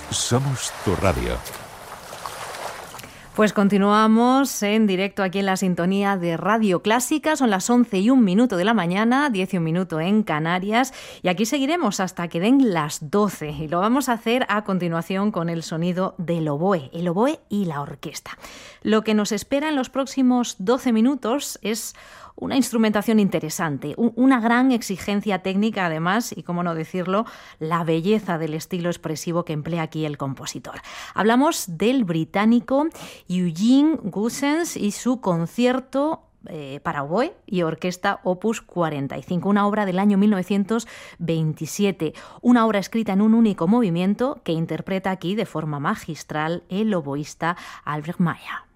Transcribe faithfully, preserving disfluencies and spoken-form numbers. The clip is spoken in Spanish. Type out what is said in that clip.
Somos tu radio. Pues continuamos en directo aquí en la sintonía de Radio Clásica. Son las once y un minuto de la mañana, diez y un minuto en Canarias. Y aquí seguiremos hasta que den las doce. Y lo vamos a hacer a continuación con el sonido del oboe, el oboe y la orquesta. Lo que nos espera en los próximos doce minutos es una instrumentación interesante, una gran exigencia técnica además, y cómo no decirlo, la belleza del estilo expresivo que emplea aquí el compositor. Hablamos del británico Eugene Goossens y su concierto Eh, para oboe y orquesta Opus cuarenta y cinco, una obra del año mil novecientos veintisiete, una obra escrita en un único movimiento que interpreta aquí de forma magistral el oboísta Albert Meyer.